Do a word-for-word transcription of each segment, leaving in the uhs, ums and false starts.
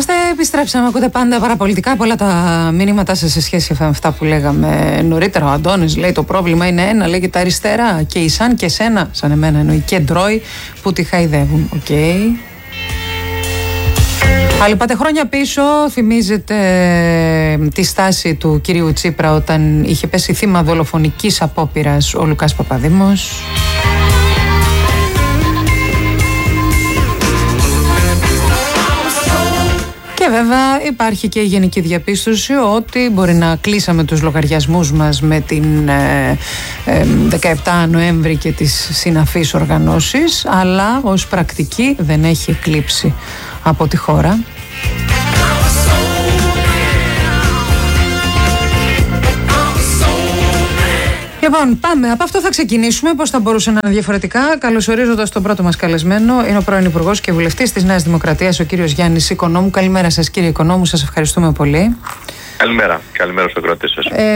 είμαστε, επιστρέψαμε. Ακούτε πάντα παραπολιτικά πολλά τα μηνύματά σας σε σχέση με αυτά που λέγαμε νωρίτερα. Ο Αντώνης λέει: το πρόβλημα είναι ένα, λέγεται τα αριστερά. Και οι σαν και σένα, σαν εμένα εννοεί, και ντρόι που τη χαϊδεύουν. Οκ. Okay. Πάλι πάτε χρόνια πίσω, θυμίζετε τη στάση του κυρίου Τσίπρα όταν είχε πέσει θύμα δολοφονικής απόπειρας ο Λουκάς Παπαδήμος. Και βέβαια υπάρχει και η γενική διαπίστωση ότι μπορεί να κλείσαμε τους λογαριασμούς μας με την ε, ε, δεκαεπτά Νοέμβρη και τις συναφείς οργανώσεις, αλλά ως πρακτική δεν έχει εκλείψει από τη χώρα. Λοιπόν, πάμε. Από αυτό θα ξεκινήσουμε. Πώς θα μπορούσε να είναι διαφορετικά. Καλωσορίζοντας τον πρώτο μας καλεσμένο, είναι ο πρώην Υπουργός και Βουλευτής της Νέας Δημοκρατίας, ο κύριος Γιάννης Οικονόμου. Καλημέρα σας, κύριε Οικονόμου. Σας ευχαριστούμε πολύ. Καλημέρα. Καλημέρα στους ακροατές σας. Ε,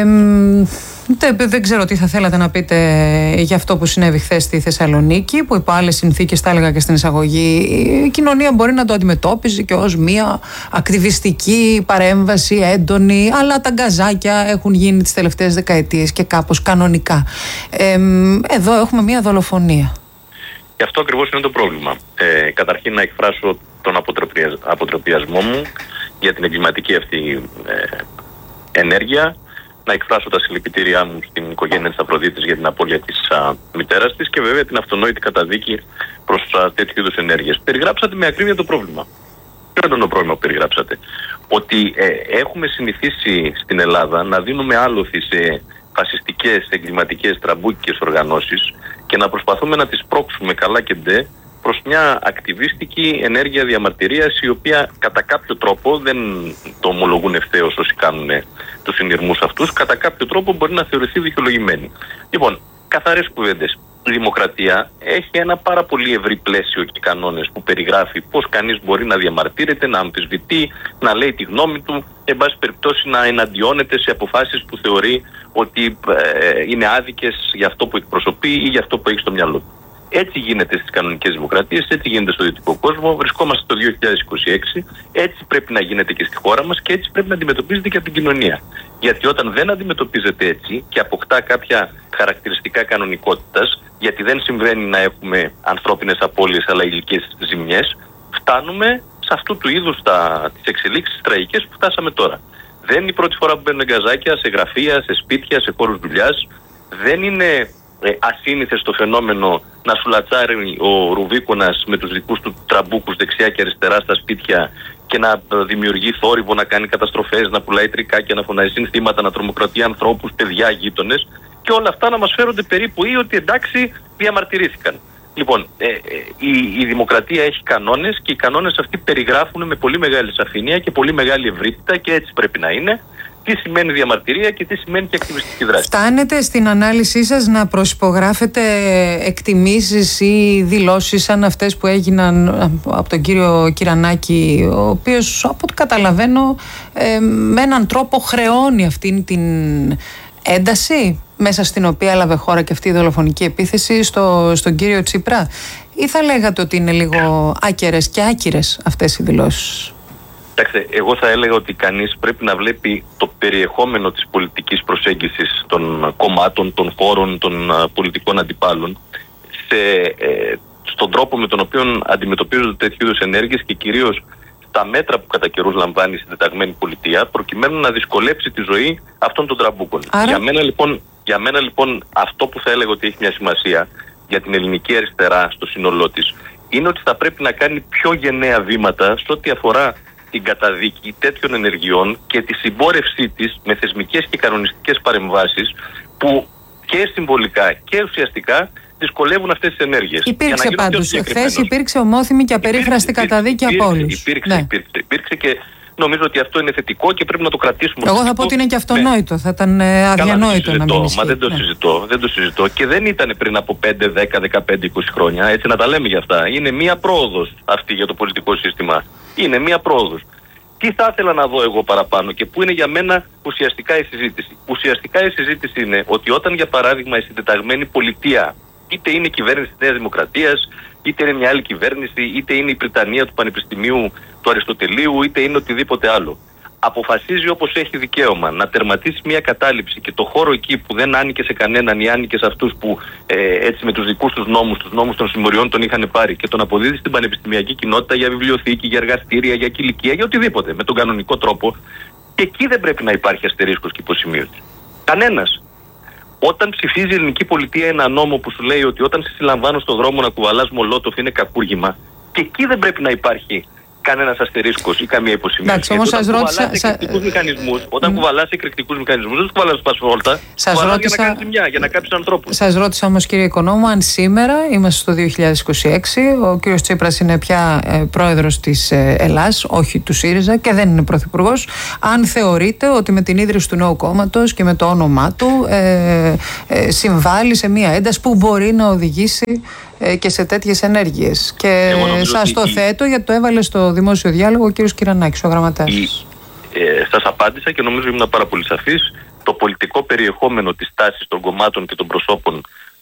δεν, δεν ξέρω τι θα θέλατε να πείτε για αυτό που συνέβη χθες στη Θεσσαλονίκη, που υπό άλλες συνθήκες, τα έλεγα και στην εισαγωγή, η κοινωνία μπορεί να το αντιμετώπιζε και ως μια ακτιβιστική παρέμβαση έντονη, αλλά τα γκαζάκια έχουν γίνει τις τελευταίες δεκαετίες και κάπως κανονικά. Ε, εδώ έχουμε μια δολοφονία. Και αυτό ακριβώς είναι το πρόβλημα. Ε, καταρχήν να εκφράσω τον αποτροπιασμό μου για την εγκληματική αυτή ε, ενέργεια, να εκφράσω τα συλληπιτήριά μου στην οικογένεια της Αφροδίτης για την απώλεια της α, μητέρας της και βέβαια την αυτονόητη καταδίκη προς α, τέτοιου είδους ενέργειες. Περιγράψατε με ακρίβεια το πρόβλημα. Ποιο ήταν το πρόβλημα που περιγράψατε? Ότι ε, έχουμε συνηθίσει στην Ελλάδα να δίνουμε άλοθη σε φασιστικές, εγκληματικές, τραμπούκικες οργανώσεις και να προσπαθούμε να τις πρόξουμε καλά και ντε προς μια ακτιβίστικη ενέργεια διαμαρτυρίας, η οποία κατά κάποιο τρόπο, δεν το ομολογούν ευθέως όσοι κάνουν τους συνειρμούς αυτούς, κατά κάποιο τρόπο μπορεί να θεωρηθεί δικαιολογημένη. Λοιπόν, καθαρές κουβέντες. Η δημοκρατία έχει ένα πάρα πολύ ευρύ πλαίσιο και κανόνες που περιγράφει πώς κανείς μπορεί να διαμαρτύρεται, να αμφισβητεί, να λέει τη γνώμη του, εν πάση περιπτώσει να εναντιώνεται σε αποφάσεις που θεωρεί ότι ε, είναι άδικες για αυτό που εκπροσωπεί ή για αυτό που έχει στο μυαλό του. Έτσι γίνεται στις κανονικές δημοκρατίες, έτσι γίνεται στο δυτικό κόσμο. Βρισκόμαστε το δύο χιλιάδες είκοσι έξι, έτσι πρέπει να γίνεται και στη χώρα μας και έτσι πρέπει να αντιμετωπίζεται και από την κοινωνία. Γιατί όταν δεν αντιμετωπίζεται έτσι και αποκτά κάποια χαρακτηριστικά κανονικότητας, γιατί δεν συμβαίνει να έχουμε ανθρώπινες απώλειες αλλά υλικές ζημιές, φτάνουμε σε αυτού του είδους τα, τις εξελίξεις τραγικές που φτάσαμε τώρα. Δεν είναι η πρώτη φορά που μπαίνουν γκαζάκια σε γραφεία, σε σπίτια, σε χώρους δουλειάς. Δεν είναι Ε, ασύνηθες το φαινόμενο να σου λατσάρει ο Ρουβίκονας με τους δικούς του τραμπούκους δεξιά και αριστερά στα σπίτια και να δημιουργεί θόρυβο, να κάνει καταστροφές, να πουλάει τρικάκια, να φωνάζει συνθήματα, να τρομοκρατεί ανθρώπους, παιδιά, γείτονες, και όλα αυτά να μας φέρονται περίπου ή ότι εντάξει διαμαρτυρήθηκαν. Λοιπόν, ε, ε, η, η δημοκρατία έχει κανόνες και οι κανόνες αυτοί περιγράφουν με πολύ μεγάλη σαφήνεια και πολύ μεγάλη ευρύτητα, και έτσι πρέπει να είναι, τι σημαίνει διαμαρτυρία και τι σημαίνει και ακτιβιστική δράση. Φτάνετε στην ανάλυση σας να προσυπογράφετε εκτιμήσεις ή δηλώσεις σαν αυτές που έγιναν από τον κύριο Κυρανάκη, ο οποίος, από ό,τι καταλαβαίνω, ε, με έναν τρόπο χρεώνει αυτήν την ένταση μέσα στην οποία έλαβε χώρα και αυτή η δολοφονική επίθεση στο, στον κύριο Τσίπρα, ή θα λέγατε ότι είναι λίγο άκερες και άκυρες αυτές οι δηλώσεις? Κοιτάξτε, εγώ θα έλεγα ότι κανείς πρέπει να βλέπει το περιεχόμενο της πολιτικής προσέγγισης των κομμάτων, των χώρων, των uh, πολιτικών αντιπάλων σε, ε, στον τρόπο με τον οποίο αντιμετωπίζονται τέτοιου είδους ενέργειες και κυρίως τα μέτρα που κατά καιρούς λαμβάνει η συντεταγμένη πολιτεία προκειμένου να δυσκολέψει τη ζωή αυτών των τραμπούκων. Άρα... Για μένα, λοιπόν, για μένα λοιπόν αυτό που θα έλεγα ότι έχει μια σημασία για την ελληνική αριστερά στο σύνολό της είναι ότι θα πρέπει να κάνει πιο γενναία βήματα σε ό,τι αφορά την καταδίκη τέτοιων ενεργειών και τη συμπόρευσή της με θεσμικές και κανονιστικές παρεμβάσεις που και συμβολικά και ουσιαστικά δυσκολεύουν αυτές τις ενέργειες. Υπήρξε πάντως χθες, υπήρξε ομόθυμη και απερίφραστη καταδίκη από όλους. Υπήρξε, ναι. υπήρξε, υπήρξε και νομίζω ότι αυτό είναι θετικό και πρέπει να το κρατήσουμε. Εγώ θα πω ότι είναι και αυτονόητο, ναι. Θα ήταν αδιανόητο να μην ισχύει. Μα δεν το, ναι. συζητώ, δεν το συζητώ και δεν ήταν πριν από πέντε, δέκα, δεκαπέντε, είκοσι χρόνια, έτσι να τα λέμε για αυτά. Είναι μία πρόοδος αυτή για το πολιτικό σύστημα. Είναι μία πρόοδος. Τι θα ήθελα να δω εγώ παραπάνω και πού είναι για μένα ουσιαστικά η συζήτηση? Ουσιαστικά η συζήτηση είναι ότι όταν, για παράδειγμα, η συντεταγμένη πολιτεία Είτε είναι η κυβέρνηση της Νέας Δημοκρατίας, είτε είναι μια άλλη κυβέρνηση, είτε είναι η Πριτανία του Πανεπιστημίου του Αριστοτελείου, είτε είναι οτιδήποτε άλλο. Αποφασίζει όπως έχει δικαίωμα να τερματίσει μια κατάληψη και το χώρο εκεί που δεν άνοικε σε κανέναν ή άνοικε σε αυτούς που ε, έτσι με τους δικούς τους νόμους, τους νόμους των συμμοριών τον είχαν πάρει και τον αποδίδει στην πανεπιστημιακή κοινότητα για βιβλιοθήκη, για εργαστήρια, για κηλικία, για οτιδήποτε, με τον κανονικό τρόπο. Και εκεί δεν πρέπει να υπάρχει αστερίσκος και υποσημείωση. Κανένας. Όταν ψηφίζει η ελληνική πολιτεία ένα νόμο που σου λέει ότι όταν σε συλλαμβάνω στον δρόμο να κουβαλάς μολότοφ είναι κακούργημα, και εκεί δεν πρέπει να υπάρχει κανένας αστερίσκος ή καμία υποσημείωση. Εντάξει, όμως σας ρώτησα. Όταν κουβαλάς εκρηκτικούς μηχανισμούς, δεν τους κουβαλάς πασφόλτα. Κουβαλάς για να κάνεις ζημιά, για να κάψεις ανθρώπους. Σας ρώτησα όμως, κύριε Οικονόμου, αν σήμερα, είμαστε στο δύο χιλιάδες είκοσι έξι, ο κύριος Τσίπρας είναι πια ε, πρόεδρος της ε, Ελλάς, όχι του ΣΥΡΙΖΑ και δεν είναι πρωθυπουργός, αν θεωρείτε ότι με την ίδρυση του νέου κόμματος και με το όνομά του ε, ε, συμβάλλει σε μια ένταση που μπορεί να οδηγήσει και σε τέτοιες ενέργειες. Και σας το η... θέτω γιατί το έβαλε στο δημόσιο διάλογο ο κύριος Κυρανάκης, ο γραμματέας. Η... Ε, σας απάντησα και νομίζω ήμουν πάρα πολύ σαφής. Το πολιτικό περιεχόμενο της τάσης των κομμάτων και των προσώπων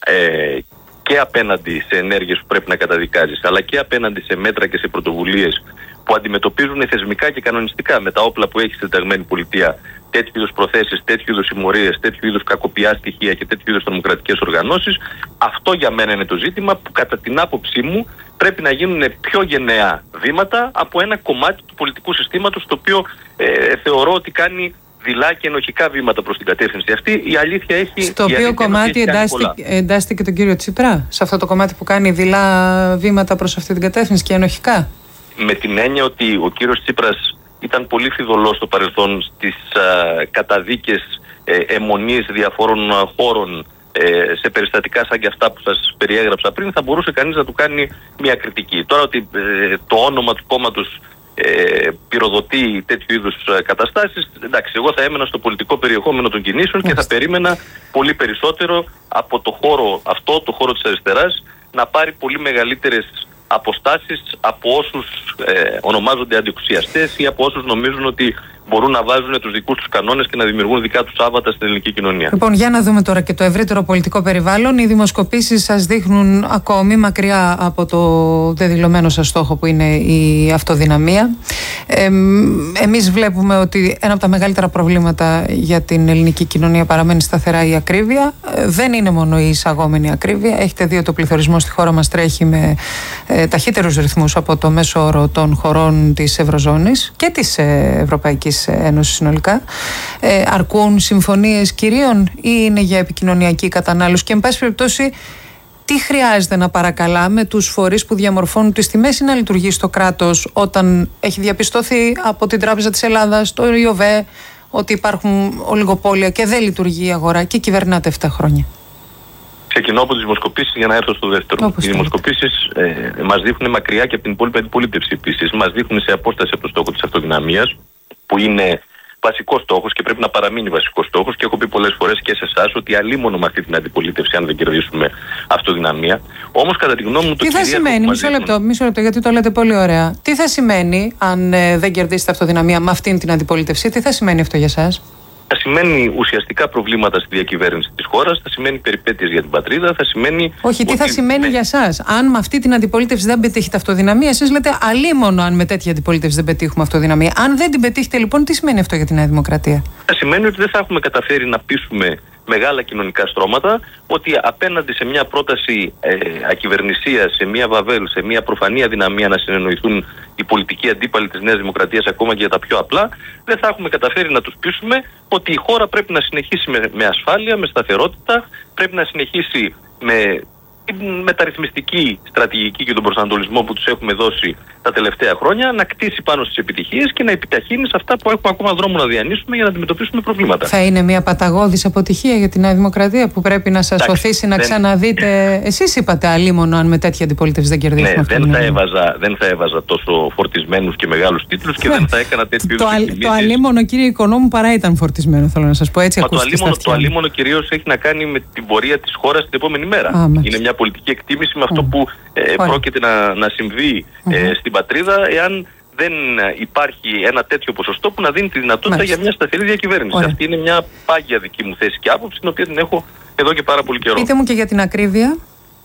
ε, και απέναντι σε ενέργειες που πρέπει να καταδικάζεις, αλλά και απέναντι σε μέτρα και σε πρωτοβουλίες που αντιμετωπίζουν θεσμικά και κανονιστικά με τα όπλα που έχει συνταγμένη πολιτεία τέτοιου είδους προθέσεις, τέτοιου είδους συμμορίες, τέτοιου είδους κακοποιά στοιχεία και τέτοιου είδους τρομοκρατικές οργανώσεις. Αυτό για μένα είναι το ζήτημα που κατά την άποψή μου πρέπει να γίνουν πιο γενναία βήματα από ένα κομμάτι του πολιτικού συστήματος το οποίο ε, θεωρώ ότι κάνει δειλά και ενοχικά βήματα προς την κατεύθυνση αυτή. Η αλήθεια έχει... Στο οποίο κομμάτι εντάσσεται, εντάσσεται και τον κύριο Τσίπρα, σε αυτό το κομμάτι που κάνει δειλά βήματα προς αυτή την κατεύθυνση και ενοχικά. Με την έννοια ότι ο κύριος Τσίπρας ήταν πολύ φιδωλός στο παρελθόν στις α, καταδίκες ε, αιμονής διαφόρων α, χώρων ε, σε περιστατικά σαν και αυτά που σας περιέγραψα πριν, θα μπορούσε κανείς να του κάνει μια κριτική. Τώρα ότι ε, το όνομα του κόμματος ε, πυροδοτεί τέτοιου είδους ε, καταστάσεις, εντάξει, εγώ θα έμενα στο πολιτικό περιεχόμενο των κινήσεων και θα περίμενα πολύ περισσότερο από το χώρο αυτό, το χώρο της αριστεράς, να πάρει πολύ μεγαλύτερες αποστάσεις από όσους ε, ονομάζονται αντιεξουσιαστές ή από όσους νομίζουν ότι μπορούν να βάζουν τους δικούς τους κανόνες και να δημιουργούν δικά τους άβατα στην ελληνική κοινωνία. Λοιπόν, για να δούμε τώρα και το ευρύτερο πολιτικό περιβάλλον. Οι δημοσκοπήσεις σας δείχνουν ακόμη μακριά από το δεδηλωμένο σας στόχο που είναι η αυτοδυναμία. Ε, εμείς βλέπουμε ότι ένα από τα μεγαλύτερα προβλήματα για την ελληνική κοινωνία παραμένει σταθερά η ακρίβεια. Ε, δεν είναι μόνο η εισαγόμενη ακρίβεια. Έχετε δει ότι ο πληθωρισμός στη χώρα μας τρέχει με ε, ταχύτερους ρυθμούς από το μέσο όρο των χωρών της Ευρωζώνης και της ε, Ευρωπαϊκής Ένωση συνολικά. Ε, αρκούν συμφωνίες κυρίων ή είναι για επικοινωνιακή κατανάλωση? Και εν πάση περιπτώσει, τι χρειάζεται να παρακαλάμε τους φορείς που διαμορφώνουν τις τιμές ή να λειτουργήσει το κράτος όταν έχει διαπιστωθεί από την Τράπεζα της Ελλάδας, το ΙΟΒΕ, ότι υπάρχουν ολιγοπόλια και δεν λειτουργεί η αγορά και κυβερνάται επτά χρόνια? Ξεκινώ από τις δημοσκοπήσεις για να έρθω στο δεύτερο. Όπως Οι δημοσκοπήσεις ε, μας δείχνουν μακριά και από την υπόλοιπη αντιπολίτευση επίσης. Μας δείχνουν σε απόσταση από το στόχο της αυτοδυναμίας, που είναι βασικός στόχος και πρέπει να παραμείνει βασικός στόχος, και έχω πει πολλές φορές και σε εσάς ότι αλίμονο με αυτή την αντιπολίτευση αν δεν κερδίσουμε αυτοδυναμία. Όμως κατά τη γνώμη μου το τι θα σημαίνει, μισό λεπτό, μισό λεπτό, γιατί το λέτε πολύ ωραία. Τι θα σημαίνει αν ε, δεν κερδίσετε αυτοδυναμία με αυτήν την αντιπολίτευση? Τι θα σημαίνει αυτό για εσάς? Θα σημαίνει ουσιαστικά προβλήματα στη διακυβέρνηση της χώρας, θα σημαίνει περιπέτειες για την πατρίδα, θα σημαίνει... Όχι, τι θα σημαίνει με... για εσάς? Αν με αυτή την αντιπολίτευση δεν πετύχετε αυτοδυναμία, εσείς λέτε αλίμονο αν με τέτοια αντιπολίτευση δεν πετύχουμε αυτοδυναμία. Αν δεν την πετύχετε λοιπόν, τι σημαίνει αυτό για τη Νέα Δημοκρατία? Θα σημαίνει ότι δεν θα έχουμε καταφέρει να πείσουμε μεγάλα κοινωνικά στρώματα ότι απέναντι σε μια πρόταση ε, ακυβερνησίας, σε μια βαβέλ, σε μια προφανή αδυναμία να συνεννοηθούν οι πολιτικοί αντίπαλοι της Νέας Δημοκρατίας ακόμα και για τα πιο απλά, δεν θα έχουμε καταφέρει να τους πείσουμε ότι η χώρα πρέπει να συνεχίσει με, με ασφάλεια, με σταθερότητα, πρέπει να συνεχίσει με την μεταρρυθμιστική στρατηγική και τον προσανατολισμό που τους έχουμε δώσει τα τελευταία χρόνια, να κτίσει πάνω στις επιτυχίες και να επιταχύνει σε αυτά που έχουμε ακόμα δρόμο να διανύσουμε για να αντιμετωπίσουμε προβλήματα. Θα είναι μια παταγώδης αποτυχία για τη Νέα Δημοκρατία που πρέπει να σας οθήσει να δεν... ξαναδείτε? Εσείς είπατε αλίμονο αν με τέτοια αντιπολίτευση δεν κερδίσουμε. Ναι, δεν θα, έβαζα, δεν θα έβαζα τόσο φορτισμένους και μεγάλους τίτλους και δεν θα έκανα τέτοιου είδους εκτιμήσεις. Το αλίμονο, κύριε Οικονόμου, παρά ήταν φορτισμένο, θέλω να σας πω. Έτσι. Μα το αλίμονο, το αλίμονο κυρίως έχει να κάνει με την πορεία της χώρας την επόμενη μέρα. Α, είναι μια πολιτική εκτίμηση με αυτό mm. που ε, πρόκειται να, να συμβεί mm-hmm. ε, στην πατρίδα, εάν δεν υπάρχει ένα τέτοιο ποσοστό που να δίνει τη δυνατότητα Μάλιστα. για μια σταθερή διακυβέρνηση. Ωραία. Αυτή είναι μια πάγια δική μου θέση και άποψη, την οποία την έχω εδώ και πάρα πολύ καιρό. Πείτε μου και για την ακρίβεια.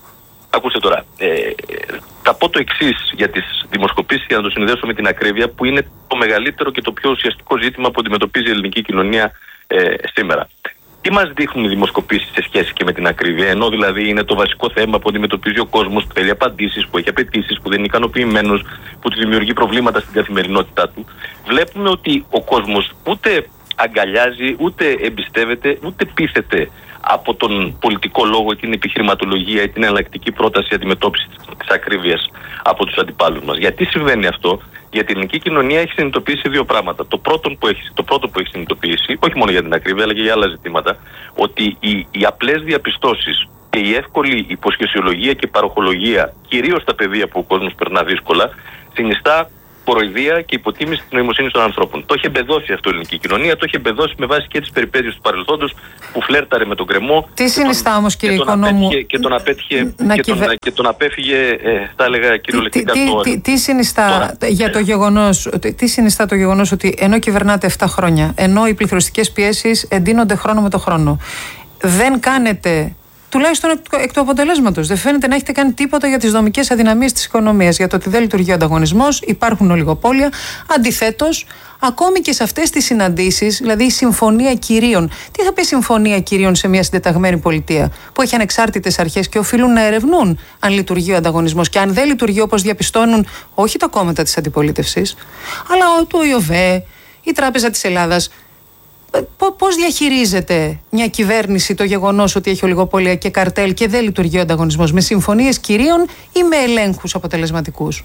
Ακούστε τώρα, ε, θα πω το εξής για τις δημοσκοπήσεις για να το συνδέσω με την ακρίβεια, που είναι το μεγαλύτερο και το πιο ουσιαστικό ζήτημα που αντιμετωπίζει η ελληνική κοινωνία ε, σήμερα. Τι μας δείχνουν οι δημοσκοπήσεις σε σχέση και με την ακρίβεια, ενώ δηλαδή είναι το βασικό θέμα που αντιμετωπίζει ο κόσμος, που θέλει απαντήσεις, που έχει απαιτήσεις, που δεν είναι ικανοποιημένος, που του δημιουργεί προβλήματα στην καθημερινότητά του. Βλέπουμε ότι ο κόσμος ούτε αγκαλιάζει, ούτε εμπιστεύεται, ούτε πείθεται από τον πολιτικό λόγο, την επιχειρηματολογία ή την εναλλακτική πρόταση αντιμετώπισης της ακρίβειας από τους αντιπάλους μας. Γιατί συμβαίνει αυτό? Γιατί η ελληνική κοινωνία έχει συνειδητοποιήσει δύο πράγματα. Το πρώτο που έχει, το πρώτο που έχει συνειδητοποιήσει, όχι μόνο για την ακρίβεια, αλλά και για άλλα ζητήματα, ότι οι, οι απλές διαπιστώσεις και η εύκολη υποσχεσιολογία και παροχολογία, κυρίως στα πεδία που ο κόσμος περνά δύσκολα, συνιστά κοροϊδία και υποτίμηση της νοημοσύνης των ανθρώπων. Το έχει εμπεδώσει αυτό η ελληνική κοινωνία, το έχει εμπεδώσει με βάση και τις περιπέτειες του παρελθόντος που φλέρταρε με τον γκρεμό. Τι συνιστά όμως, κύριε Οικονόμου, και τον απέτυχε και, κυβε... τον, και τον απέφυγε, ε, θα έλεγα κυριολεκτικά τι, το... Τι, τι συνιστά τώρα, για το γεγονός, τι συνιστά το γεγονός ότι ενώ κυβερνάτε επτά χρόνια, ενώ οι πληθωριστικές πιέσεις εντείνονται χρόνο με το χρόνο, δεν κάνετε... Τουλάχιστον εκ του αποτελέσματος. Δεν φαίνεται να έχετε κάνει τίποτα για τις δομικές αδυναμίες της οικονομίας, για το ότι δεν λειτουργεί ο ανταγωνισμός, υπάρχουν ολιγοπόλια. Αντιθέτως, ακόμη και σε αυτές τις συναντήσεις, δηλαδή η συμφωνία κυρίων. Τι θα πει συμφωνία κυρίων σε μια συντεταγμένη πολιτεία που έχει ανεξάρτητες αρχές και οφείλουν να ερευνούν αν λειτουργεί ο ανταγωνισμός και αν δεν λειτουργεί όπως διαπιστώνουν όχι τα κόμματα της αντιπολίτευσης, αλλά το ΙΟΒΕ, η Τράπεζα της Ελλάδας. Πώς διαχειρίζεται μια κυβέρνηση το γεγονός ότι έχει ολιγοπόλια και καρτέλ και δεν λειτουργεί ο ανταγωνισμός, με συμφωνίες κυρίων ή με ελέγχους αποτελεσματικούς?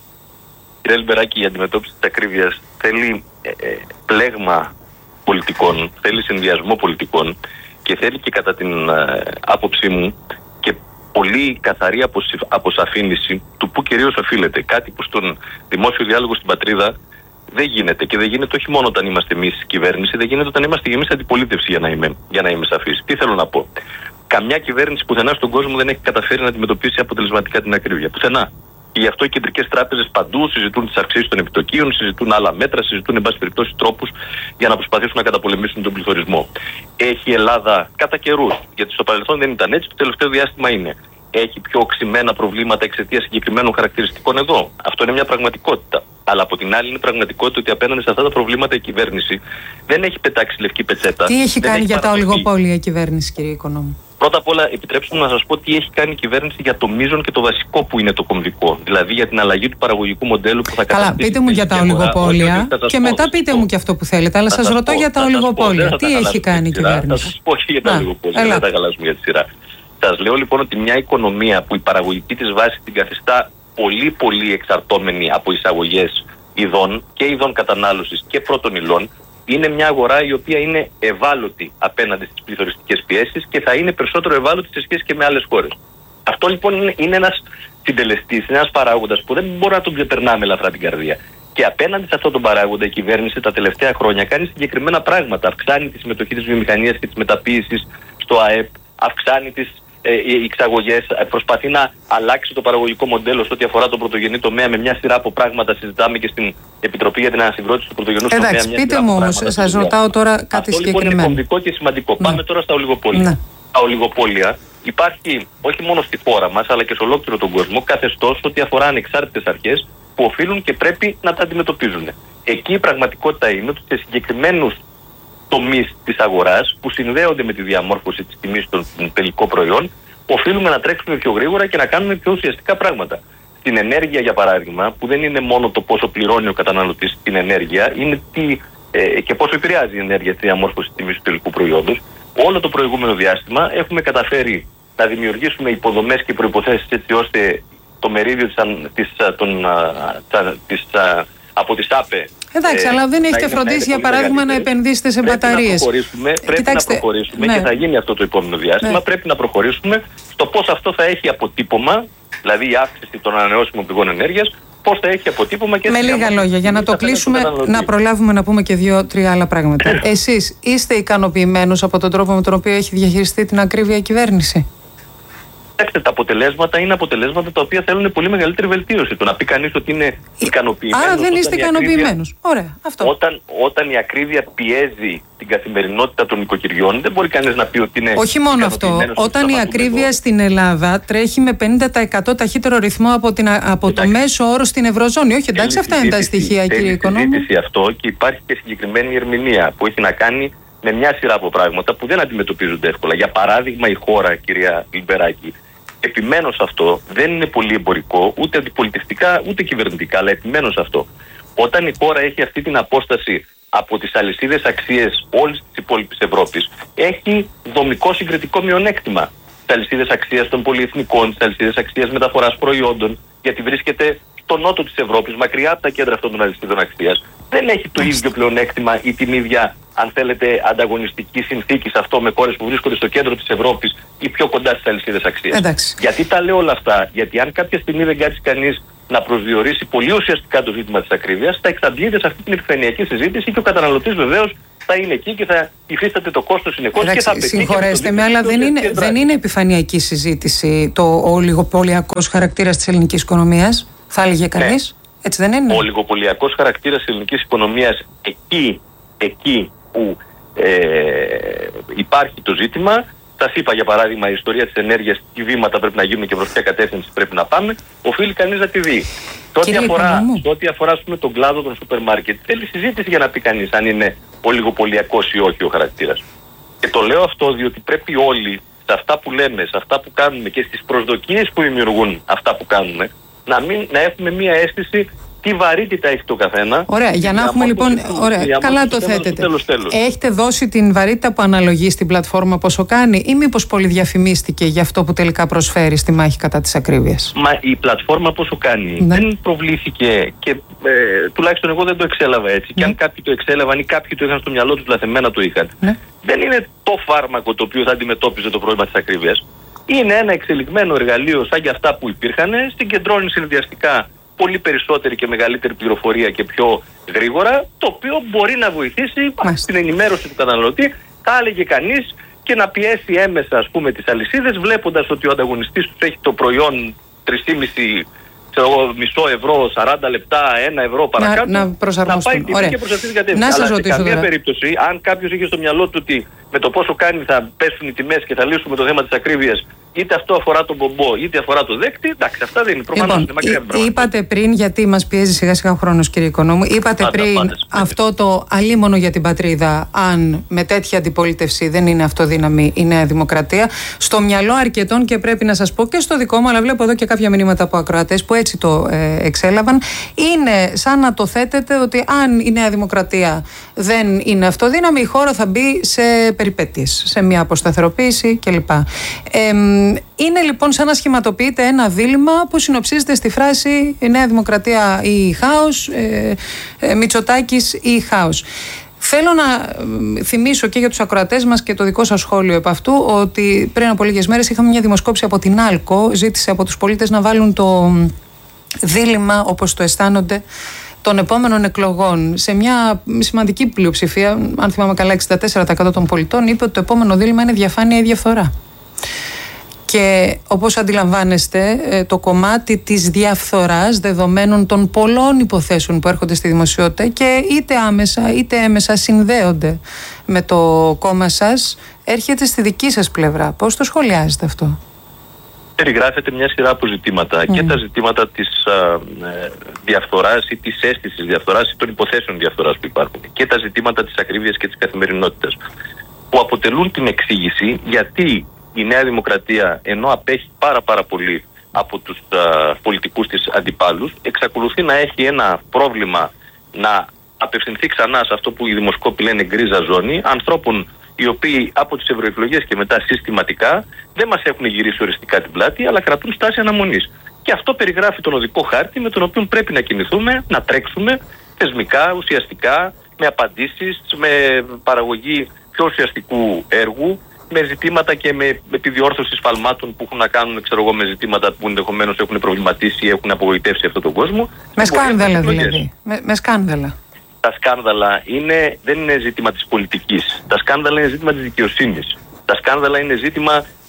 Κύριε Λιμπεράκη, η αντιμετώπιση της ακρίβειας θέλει ε, ε, πλέγμα πολιτικών, θέλει συνδυασμό πολιτικών και θέλει και κατά την ε, άποψή μου και πολύ καθαρή αποσαφήνιση του που κυρίως οφείλεται. Κάτι που στον δημόσιο διάλογο στην πατρίδα δεν γίνεται, και δεν γίνεται όχι μόνο όταν είμαστε εμείς κυβέρνηση, δεν γίνεται όταν είμαστε και εμείς αντιπολίτευση, για να είμαι, για να είμαι σαφής. Τι θέλω να πω? Καμιά κυβέρνηση πουθενά στον κόσμο δεν έχει καταφέρει να αντιμετωπίσει αποτελεσματικά την ακρίβεια. Πουθενά. Και γι' αυτό οι κεντρικές τράπεζες παντού συζητούν τις αυξήσεις των επιτοκίων, συζητούν άλλα μέτρα, συζητούν εν πάση περιπτώσει τρόπους για να προσπαθήσουν να καταπολεμήσουν τον πληθωρισμό. Έχει η Ελλάδα κατά καιρούς, γιατί στο παρελθόν δεν ήταν έτσι, το τελευταίο διάστημα είναι. Έχει πιο οξυμένα προβλήματα εξαιτίας συγκεκριμένων χαρακτηριστικών εδώ. Αυτό είναι μια πραγματικότητα. Αλλά από την άλλη είναι πραγματικότητα ότι απέναντι σε αυτά τα προβλήματα η κυβέρνηση δεν έχει πετάξει λευκή πετσέτα. Τι έχει κάνει έχει για παραδοχή. τα ολιγοπόλια η κυβέρνηση, κύριε Οικονόμου? Πρώτα απ' όλα, επιτρέψτε μου να σας πω τι έχει κάνει η κυβέρνηση για το μείζον και το βασικό που είναι το κομβικό. Δηλαδή για την αλλαγή του παραγωγικού μοντέλου που θα καταστήσει. Καλά, πείτε μου για τα ολιγοπόλια και μετά πείτε μου και αυτό που θέλετε. Αλλά σας ρωτώ για τα ολιγοπόλια. Τι έχει κάνει η κυβέρνηση? Θα σας πω και για τα ολιγοπόλια. Δεν θα χαλάσουμε για τη σειρά. Σας λέω λοιπόν ότι μια οικονομία που η παραγωγική της βάση την καθιστά πολύ πολύ εξαρτώμενη από εισαγωγές ειδών και ειδών κατανάλωσης και πρώτων υλών, είναι μια αγορά η οποία είναι ευάλωτη απέναντι στις πληθωριστικές πιέσεις και θα είναι περισσότερο ευάλωτη σε σχέση και με άλλες χώρες. Αυτό λοιπόν είναι, είναι ένας συντελεστής, είναι ένας παράγοντας που δεν μπορεί να τον ξεπερνάμε ελαφρά την καρδία. Και απέναντι σε αυτόν τον παράγοντα η κυβέρνηση τα τελευταία χρόνια κάνει συγκεκριμένα πράγματα. Αυξάνει τη συμμετοχή της βιομηχανίας και της μεταποίησης στο ΑΕΠ, αυξάνει τις οι εξαγωγές, προσπαθεί να αλλάξει το παραγωγικό μοντέλο σε ό,τι αφορά τον πρωτογενή τομέα. Με μια σειρά από πράγματα συζητάμε και στην Επιτροπή για την Ανασυγκρότηση του Πρωτογενού τομέα. Εντάξει, πείτε μου όμως, σας ρωτάω τώρα κάτι αυτό, συγκεκριμένο. Λοιπόν, είναι κομβικό και σημαντικό. Ναι. Πάμε τώρα στα ολιγοπόλια. Ναι. Τα ολιγοπόλια υπάρχει όχι μόνο στη χώρα μας, αλλά και σε ολόκληρο τον κόσμο, καθεστώς ό,τι αφορά ανεξάρτητες αρχές που οφείλουν και πρέπει να τα αντιμετωπίζουν. Εκεί η πραγματικότητα είναι ότι σε συγκεκριμένους τομείς της αγοράς που συνδέονται με τη διαμόρφωση της τιμής των τελικών προϊόν, οφείλουμε να τρέξουμε πιο γρήγορα και να κάνουμε πιο ουσιαστικά πράγματα. Στην ενέργεια, για παράδειγμα, που δεν είναι μόνο το πόσο πληρώνει ο καταναλωτής την ενέργεια, είναι τι, ε, και πόσο επηρεάζει η ενέργεια στη διαμόρφωση της τιμής του τελικού προϊόντος. Όλο το προηγούμενο διάστημα έχουμε καταφέρει να δημιουργήσουμε υποδομές και προϋποθέσεις έτσι ώστε το μερίδιο της, της, των, της, από τις ΑΠΕ. Εντάξει, ε, αλλά δεν έχετε φροντίσει, για παράδειγμα, να επενδύσετε σε πρέπει μπαταρίες. Να προχωρήσουμε, πρέπει Κοιτάξτε, να προχωρήσουμε ναι. και θα γίνει αυτό το επόμενο διάστημα. Ναι. Πρέπει να προχωρήσουμε στο πώς αυτό θα έχει αποτύπωμα, δηλαδή η αύξηση των ανανεώσιμων πηγών ενέργειας, πώς θα έχει αποτύπωμα και... Με λίγα λόγια, για να το κλείσουμε, να προλάβουμε να πούμε και δύο-τρία άλλα πράγματα. Εσείς είστε ικανοποιημένος από τον τρόπο με τον οποίο έχει διαχειριστεί την ακρίβεια η κυβέρνηση? Κοιτάξτε, τα αποτελέσματα είναι αποτελέσματα τα οποία θέλουν πολύ μεγαλύτερη βελτίωση. Το να πει κανείς ότι είναι ικανοποιημένος. Άρα δεν είστε ικανοποιημένος. Ωραία, αυτό. Όταν, όταν η ακρίβεια πιέζει την καθημερινότητα των νοικοκυριών, δεν μπορεί κανείς να πει ότι είναι. Όχι μόνο αυτό. Όταν η ακρίβεια εδώ. Στην Ελλάδα τρέχει με πενήντα τοις εκατό ταχύτερο ρυθμό από, την, από το μέσο όρο στην Ευρωζώνη. Όχι, εντάξει, αυτά είναι τα στοιχεία, κύριε Οικονόμου. Συζήτηση αυτό και υπάρχει και συγκεκριμένη ερμηνεία που έχει να κάνει με μια σειρά από πράγματα που δεν αντιμετωπίζονται εύκολα. Για παράδειγμα, η χώρα, κυρία Λιμπεράκη, επιμένω σε αυτό, δεν είναι πολύ εμπορικό, ούτε αντιπολιτευτικά, ούτε κυβερνητικά, αλλά επιμένω σε αυτό. Όταν η χώρα έχει αυτή την απόσταση από τις αλυσίδες αξίες όλης της υπόλοιπης Ευρώπης, έχει δομικό συγκριτικό μειονέκτημα. Τις αλυσίδες αξίας των πολυεθνικών, τις αλυσίδες αξίας μεταφοράς προϊόντων, γιατί βρίσκεται στο νότο της Ευρώπης, μακριά από τα κέντρα αυτών των αλυσίδων αξίας. Δεν έχει το ίδιο πλεονέκτημα ή την ίδια, αν θέλετε, ανταγωνιστική συνθήκη σε αυτό με χώρες που βρίσκονται στο κέντρο της Ευρώπης ή πιο κοντά στις αλυσίδες αξίας. Εντάξει. Γιατί τα λέω όλα αυτά? Γιατί αν κάποια στιγμή δεν κάτσει κανείς να προσδιορίσει πολύ ουσιαστικά το ζήτημα της ακρίβειας, θα εξαντλείται σε αυτή την επιφανειακή συζήτηση και ο καταναλωτής βεβαίως θα είναι εκεί και θα υφίσταται το κόστος συνεχώς και θα πετύχει. Συγχωρέστε με, αλλά δεν είναι, δεν είναι επιφανειακή συζήτηση το ο ολιγοπολιακός χαρακτήρας της ελληνικής οικονομίας, θα έλεγε κανείς. Ναι. Έτσι δεν είναι? Ο ολιγοπολιακός χαρακτήρας της ελληνικής οικονομίας, εκεί, εκεί που ε, υπάρχει το ζήτημα, σας είπα για παράδειγμα η ιστορία της ενέργειας, τι βήματα πρέπει να γίνουν και προς ποια κατεύθυνση πρέπει να πάμε, οφείλει κανείς να τη δει. Σε αφορά, ό,τι αφορά πούμε, τον κλάδο των σούπερ μάρκετ, θέλει συζήτηση για να πει κανείς αν είναι ολιγοπολιακός ή όχι ο χαρακτήρας. Και το λέω αυτό διότι πρέπει όλοι σε αυτά που λέμε, σε αυτά που κάνουμε και στις προσδοκίες που δημιουργούν αυτά που κάνουμε, να, μην, να έχουμε μία αίσθηση τι βαρύτητα έχει το καθένα. Ωραία, για να έχουμε λοιπόν. Ωραία, καλά το θέτετε. Τέλος, τέλος. Έχετε δώσει την βαρύτητα που αναλογεί στην πλατφόρμα πόσο κάνει, ή μήπως πολυδιαφημίστηκε για αυτό που τελικά προσφέρει στη μάχη κατά της ακρίβειας? Μα η πλατφόρμα πόσο κάνει, ναι, δεν προβλήθηκε και ε, τουλάχιστον εγώ δεν το εξέλαβα έτσι. Ναι. Και αν κάποιοι το εξέλαβαν ή κάποιοι το είχαν στο μυαλό τους, λαθεμένα το είχαν. Ναι. Δεν είναι το φάρμακο το οποίο θα αντιμετώπιζε το πρόβλημα της ακρίβειας. Είναι ένα εξελιγμένο εργαλείο σαν και αυτά που υπήρχαν, συγκεντρώνει συνδυαστικά πολύ περισσότερη και μεγαλύτερη πληροφορία και πιο γρήγορα, το οποίο μπορεί να βοηθήσει στην ενημέρωση του καταναλωτή, θα έλεγε κανείς, και να πιέσει έμεσα ας πούμε τις αλυσίδες, βλέποντας ότι ο ανταγωνιστής τους έχει το προϊόν τρία και μισό μισό ευρώ, σαράντα λεπτά, ένα ευρώ παρακάτω, να, να, να πάει τιμή και προς αυτή την κατεύθυνση. Να σας Αλλά ρωτήσω σε καμία τώρα. περίπτωση, αν κάποιος είχε στο μυαλό του ότι με το πόσο κάνει θα πέσουν οι τιμές και θα λύσουμε το θέμα της ακρίβειας, είτε αυτό αφορά τον μπομπό είτε αφορά το δέκτη, εντάξει, αυτά δεν είναι προφανώς. Λοιπόν, είναι μακριά. Είπατε πριν, γιατί μας πιέζει σιγά σιγά ο χρόνος, κύριε Οικονόμου, είπατε πάντα, πριν πάντα, αυτό το αλίμονο για την πατρίδα, αν με τέτοια αντιπολίτευση δεν είναι αυτοδύναμη η Νέα Δημοκρατία. Στο μυαλό αρκετών, και πρέπει να σας πω και στο δικό μου, αλλά βλέπω εδώ και κάποια μηνύματα από ακροατές που έτσι το ε, εξέλαβαν, είναι σαν να το θέτετε ότι αν η Νέα Δημοκρατία δεν είναι αυτοδύναμη, η χώρα θα μπει σε περιπέτειες, σε μια αποσταθεροποίηση κλπ. Ε, είναι λοιπόν σαν να σχηματοποιείται ένα δίλημμα που συνοψίζεται στη φράση η Νέα Δημοκρατία ή χάος, ε, ε, Μητσοτάκης ή χάος. Θέλω να θυμίσω και για τους ακροατές μας και το δικό σας σχόλιο επ' αυτού ότι πριν από λίγες μέρες είχαμε μια δημοσκόπηση από την Άλκο, ζήτησε από τους πολίτες να βάλουν το δίλημμα όπως το αισθάνονται των επόμενων εκλογών. Σε μια σημαντική πλειοψηφία, αν θυμάμαι καλά εξήντα τέσσερα τοις εκατό των πολιτών, είπε ότι το επόμενο δίλημμα είναι διαφάνεια ή διαφθορά. Και όπως αντιλαμβάνεστε, το κομμάτι της διαφθοράς δεδομένων των πολλών υποθέσεων που έρχονται στη δημοσιότητα και είτε άμεσα είτε έμεσα συνδέονται με το κόμμα σας, έρχεται στη δική σας πλευρά. Πώς το σχολιάζετε αυτό? Περιγράφεται μια σειρά από ζητήματα mm. και τα ζητήματα της α, ε, διαφθοράς ή της αίσθησης διαφθοράς ή των υποθέσεων διαφθοράς που υπάρχουν και τα ζητήματα της ακρίβειας και της καθημερινότητας που αποτελούν την εξήγηση γιατί η Νέα Δημοκρατία, ενώ απέχει πάρα πάρα πολύ από τους α, πολιτικούς της αντιπάλους, εξακολουθεί να έχει ένα πρόβλημα να απευθυνθεί ξανά σε αυτό που οι δημοσκόποι λένε γκρίζα ζώνη, ανθρώπων οι οποίοι από τις ευρωεκλογές και μετά συστηματικά δεν μας έχουν γυρίσει οριστικά την πλάτη, αλλά κρατούν στάση αναμονής. Και αυτό περιγράφει τον οδικό χάρτη με τον οποίο πρέπει να κινηθούμε, να τρέξουμε θεσμικά, ουσιαστικά, με απαντήσεις, με παραγωγή πιο ουσιαστικού έργου, με ζητήματα και με επιδιόρθωση σφαλμάτων που έχουν να κάνουν, ξέρω εγώ, με ζητήματα που ενδεχομένως έχουν προβληματίσει ή έχουν απογοητεύσει αυτόν τον κόσμο. Με σκάνδαλα δηλαδή. Με, με σκάνδαλα. Τα σκάνδαλα είναι, δεν είναι ζήτημα της πολιτικής. Τα σκάνδαλα είναι ζήτημα της δικαιοσύνης. Τα σκάνδαλα είναι ζήτημα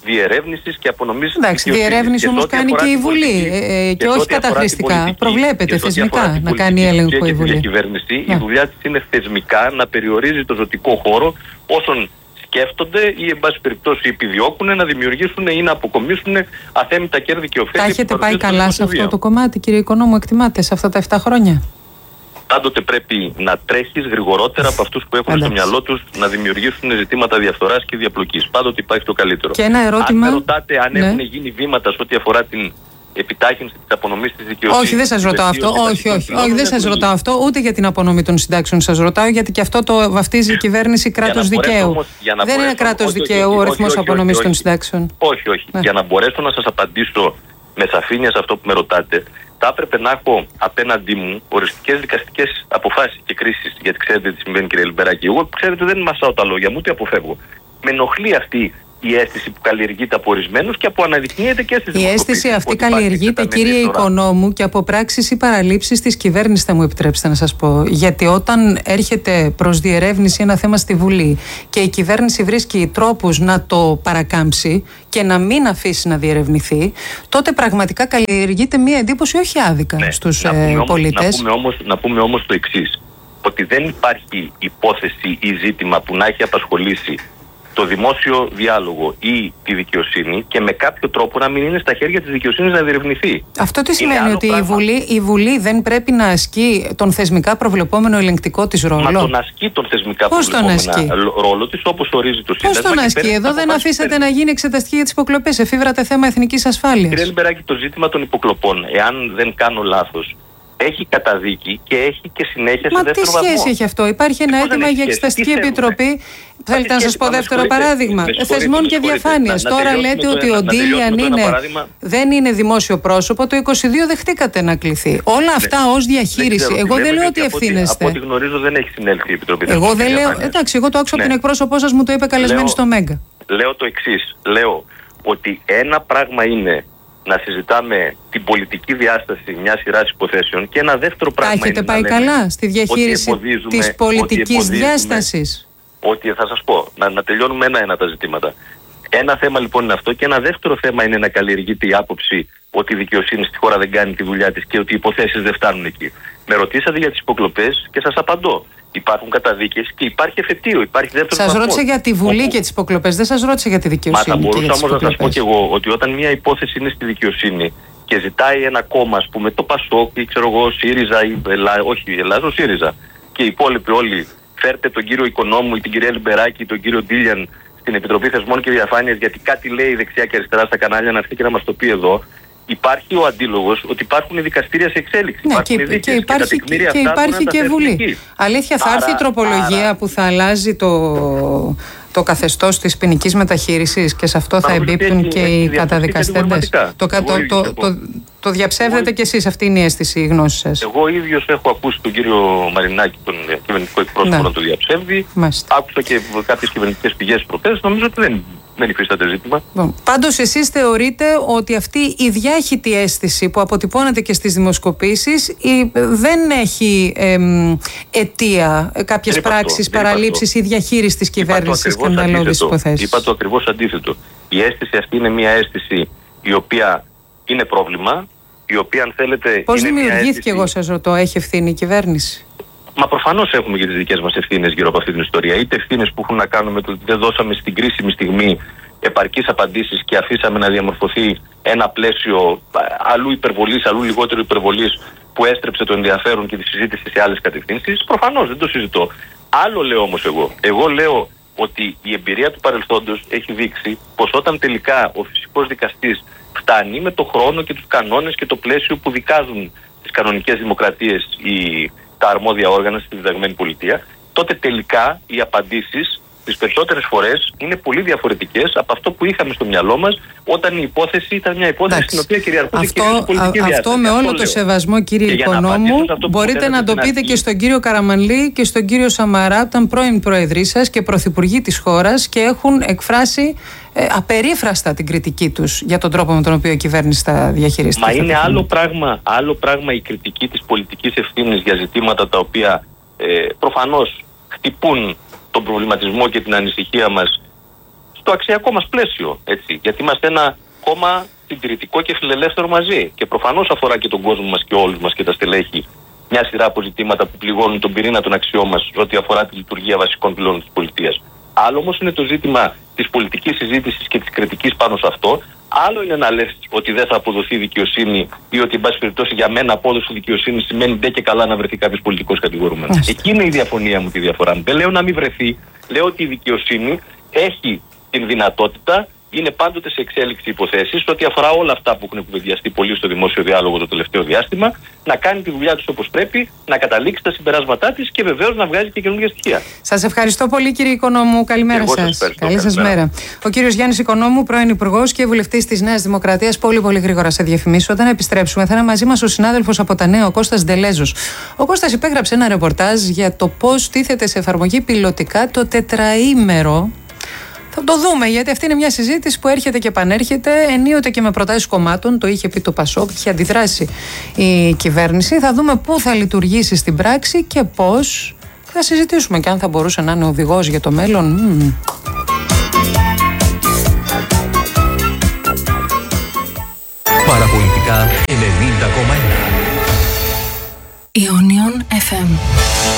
διερεύνησης και απονομής. Εντάξει, διερεύνηση όμως κάνει και η Βουλή ε, και, και όχι καταχρηστικά. Προβλέπεται θεσμικά να κάνει έλεγχο η Βουλή. Η κυβέρνηση, ναι. η δουλειά της είναι θεσμικά να περιορίζει το ζωτικό χώρο όσων σκέφτονται ή εν πάση περιπτώσει επιδιώκουν να δημιουργήσουν ή να αποκομίσουν αθέμητα κέρδη και ωφέλη. Τα έχετε πάει καλά σε αυτό το κομμάτι, κύριε Οικονόμου, εκτιμάτε, σε αυτά τα επτά χρόνια? Πάντοτε πρέπει να τρέχεις γρηγορότερα από αυτούς που έχουν Άνταξε. στο μυαλό τους να δημιουργήσουν ζητήματα διαφθοράς και διαπλοκής. Πάντοτε υπάρχει το καλύτερο. Και ένα ερώτημα. Αν με ρωτάτε αν ναι. έχουν γίνει βήματα σε ό,τι αφορά την επιτάχυνση της απονομής της δικαιοσύνης. Όχι, δεν σας ρωτάω αυτό. Όχι, όχι, όχι, δεν σας ρωτάω αυτό. Ούτε για την απονομή των συντάξεων σας ρωτάω, γιατί και αυτό το βαφτίζει η κυβέρνηση κράτος δικαίου. Όμως, δεν είναι κράτος δικαίου ο ρυθμός απονομής των συντάξεων. Όχι, όχι. Για να μπορέσω να σας απαντήσω με σαφήνεια σε αυτό που με ρωτάτε, θα έπρεπε να έχω απέναντί μου οριστικές δικαστικές αποφάσεις και κρίσεις. Γιατί ξέρετε τι συμβαίνει, κύριε Λιμπεράκη. Εγώ, ξέρετε, δεν μασάω τα λόγια μου, ούτε αποφεύγω. Με ενοχλεί αυτή η αίσθηση που καλλιεργείται από ορισμένους και που αναδεικνύεται και στις Η αίσθηση αυτή καλλιεργείται, κύριε Οικονόμου, και από πράξεις ή παραλήψεις της κυβέρνησης, θα μου επιτρέψετε να σας πω. Γιατί όταν έρχεται προς διερεύνηση ένα θέμα στη Βουλή και η κυβέρνηση βρίσκει τρόπους να το παρακάμψει και να μην αφήσει να διερευνηθεί, τότε πραγματικά καλλιεργείται μία εντύπωση όχι άδικα ναι, στους να ε, πολίτες. Να πούμε όμως, να πούμε όμως το εξής, ότι δεν υπάρχει υπόθεση ή ζήτημα που να έχει απασχολήσει το δημόσιο διάλογο ή τη δικαιοσύνη και με κάποιο τρόπο να μην είναι στα χέρια της δικαιοσύνης να διερευνηθεί. Αυτό τι σημαίνει, ότι η Βουλή, η Βουλή δεν πρέπει να ασκεί τον θεσμικά προβλεπόμενο ελεγκτικό της ρόλο? Μα τον ασκεί τον θεσμικά Πώς προβλεπόμενο ρόλο της, όπως ορίζει το Σύνταγμα. Πώς τον ασκεί? Εδώ δεν αφήσατε παίρνει. να γίνει εξεταστική για τις υποκλοπές. Εφήβρατε θέμα εθνικής ασφάλειας. Κύριε Λιμπεράκη, το ζήτημα των υποκλοπών, εάν δεν κάνω λάθος, έχει καταδίκη και έχει και συνέχεια σε δεύτερο βαθμό. Μα τι σχέση έχει αυτό? Υπάρχει ένα αίτημα για εξεταστική επιτροπή. Θέλετε να σας πω δεύτερο παράδειγμα? Θεσμών και διαφάνειας. Τώρα λέτε ότι ο Ντίλιαν δεν είναι δημόσιο πρόσωπο. Το είκοσι δύο δεχτήκατε να κληθεί. Όλα αυτά ως διαχείριση. Εγώ δεν λέω ότι ευθύνεστε. Από ό,τι γνωρίζω δεν έχει συνέλθει η Επιτροπή. Εγώ δεν λέω. Εντάξει, εγώ το άκουσα από την εκπρόσωπό σας, μου το είπε καλεσμένη στο Μέγκα. Λέω το εξής. Λέω ότι ένα πράγμα είναι να συζητάμε την πολιτική διάσταση μιας σειράς υποθέσεων και ένα δεύτερο πράγμα είναι. Τα έχετε πάει καλά στη διαχείριση της πολιτικής διάστασης? Ότι θα σας πω, να, να τελειώνουμε ένα-ένα τα ζητήματα. Ένα θέμα λοιπόν είναι αυτό, και ένα δεύτερο θέμα είναι να καλλιεργείται η άποψη ότι η δικαιοσύνη στη χώρα δεν κάνει τη δουλειά της και ότι οι υποθέσεις δεν φτάνουν εκεί. Με ρωτήσατε για τις υποκλοπές και σας απαντώ. Υπάρχουν καταδίκες και υπάρχει εφετείο, υπάρχει δεύτερο βαθμός. Σας ρώτησα για τη Βουλή όπου... και τις υποκλοπές, δεν σας ρώτησα για τη δικαιοσύνη. Μα θα μπορούσα όμως να σας πω και εγώ ότι όταν μια υπόθεση είναι στη δικαιοσύνη και ζητάει ένα κόμμα, ας πούμε, το Πασόκ ή ξέρω εγώ, ΣΥΡΙΖΑ, ή Ελλά... όχι Ελλάζο, ΣΥΡΙΖΑ, και οι υπόλοιποι όλοι, φέρτε τον κύριο Οικονόμου ή την κυρία Λιμπεράκη ή τον κύριο Ντίλιαν στην Επιτροπή Θεσμών και Διαφάνειας, γιατί κάτι λέει δεξιά και αριστερά στα κανάλια, να έρθει και να μας το πει εδώ. Υπάρχει ο αντίλογος ότι υπάρχουν δικαστήρια σε εξέλιξη. Ναι, υπάρχουν και, δίκες, και υπάρχει και, και, υπάρχει και Βουλή. Αλήθεια, θα άρα, έρθει η τροπολογία άρα, που θα αλλάζει το, το καθεστώς της ποινικής μεταχείρισης και σε αυτό θα εμπίπτουν και οι καταδικαστέντες. Το, το, το, το, το, το διαψεύδετε κι εσείς, αυτή είναι η αίσθηση, η γνώση σας? Εγώ ίδιος έχω ακούσει τον κύριο Μαρινάκη, τον κυβερνητικό εκπρόσωπο, να το διαψεύδει. Μάλιστα. Άκουσα και κάποιες κυβερνητικές πηγές προχθές. Νομίζω ότι δεν. Δεν υφίσταται ζήτημα. Πάντως εσείς θεωρείτε ότι αυτή η διάχυτη αίσθηση που αποτυπώνεται και στις δημοσκοπήσεις η, δεν έχει εμ, αιτία κάποιες πράξεις, παραλήψεις ή διαχείριση της κυβέρνησης σκανδαλώδης υποθέσεις? Είπα το ακριβώς αντίθετο. Η αίσθηση αυτή είναι μια αίσθηση η οποία είναι πρόβλημα, η οποία αν θέλετε... Πώς είναι δημιουργήθηκε, αίσθηση... εγώ σας ρωτώ, έχει ευθύνη η κυβέρνηση? Μα προφανώς έχουμε και τις δικές μας ευθύνες γύρω από αυτή την ιστορία. Είτε ευθύνες που έχουν να κάνουν με το ότι δεν δώσαμε στην κρίσιμη στιγμή επαρκείς απαντήσεις και αφήσαμε να διαμορφωθεί ένα πλαίσιο αλλού υπερβολής, αλλού λιγότερο υπερβολής, που έστρεψε το ενδιαφέρον και τη συζήτηση σε άλλες κατευθύνσεις. Προφανώς δεν το συζητώ. Άλλο λέω όμως εγώ. Εγώ λέω ότι η εμπειρία του παρελθόντος έχει δείξει πως όταν τελικά ο φυσικός δικαστής φτάνει με το χρόνο και τους κανόνες και το πλαίσιο που δικάζουν τις κανονικές δημοκρατίες οι τα αρμόδια όργανα στη διδαγμένη πολιτεία, τότε τελικά οι απαντήσεις τις περισσότερες φορές είναι πολύ διαφορετικές από αυτό που είχαμε στο μυαλό μας όταν η υπόθεση ήταν μια υπόθεση στην οποία κυριαρχούσε και η πολιτική διάσταση. Αυτό με όλο το σεβασμό, κύριε Οικονόμου, μπορείτε να το πείτε και στον κύριο Καραμανλή και στον κύριο Σαμαρά, που ήταν πρώην πρόεδροι σας και πρωθυπουργοί της χώρας και έχουν εκφράσει ε, απερίφραστα την κριτική τους για τον τρόπο με τον οποίο η κυβέρνηση θα διαχειριστεί. Μα είναι άλλο πράγμα, άλλο πράγμα η κριτική της πολιτικής ευθύνης για ζητήματα τα οποία ε, προφανώς χτυπούν τον προβληματισμό και την ανησυχία μας το αξιακό μας πλαίσιο. Έτσι, γιατί είμαστε ένα κόμμα συντηρητικό και φιλελεύθερο μαζί. Και προφανώς αφορά και τον κόσμο μας και όλους μας και τα στελέχη μια σειρά από ζητήματα που πληγώνουν τον πυρήνα των αξιών μας ό,τι αφορά τη λειτουργία βασικών πυλώνων της πολιτείας. Άλλο όμως είναι το ζήτημα της πολιτικής συζήτησης και της κριτικής πάνω σε αυτό. Άλλο είναι να λες ότι δεν θα αποδοθεί δικαιοσύνη ή ότι, εν πάση περιπτώσει, για μένα απόδοση δικαιοσύνη σημαίνει ντε και καλά να βρεθεί κάποιος πολιτικός κατηγορούμενος. Εκεί είναι η διαφωνία μου, τη διαφορά μου. Δεν λέω να μην βρεθεί. Λέω ότι η δικαιοσύνη έχει την δυνατότητα, είναι πάντοτε σε εξέλιξη υποθέσεις, ό,τι αφορά όλα αυτά που έχουν κουβεντιαστεί πολύ στο δημόσιο διάλογο το τελευταίο διάστημα, να κάνει τη δουλειά της όπως πρέπει, να καταλήξει τα συμπεράσματά της και βεβαίως να βγάζει και καινούργια στοιχεία. Σας ευχαριστώ πολύ, κύριε Οικονόμου. Καλημέρα σας. Καλή σας μέρα. Ο κύριος Γιάννης Οικονόμου, πρώην Υπουργός και βουλευτής της Νέας Δημοκρατίας. Πολύ, πολύ γρήγορα σε διαφημίσω. Όταν επιστρέψουμε, θα είναι μαζί μας ο συνάδελφος από τα Νέα, ο Κώστας Ντελέζος. Ο Κώστας υπέγραψε ένα ρεπορτάζ για το πώς τίθεται σε εφαρμογή πιλωτικά το τετραήμερο. Θα το δούμε, γιατί αυτή είναι μια συζήτηση που έρχεται και επανέρχεται, ενίοτε και με προτάσεις κομμάτων. Το είχε πει το Πασόκ, είχε αντιδράσει η κυβέρνηση. Θα δούμε πού θα λειτουργήσει στην πράξη και πώς. Θα συζητήσουμε και αν θα μπορούσε να είναι οδηγός για το μέλλον. Mm. Παραπολιτικά ενενήντα κόμμα ένα. Ionion εφ εμ.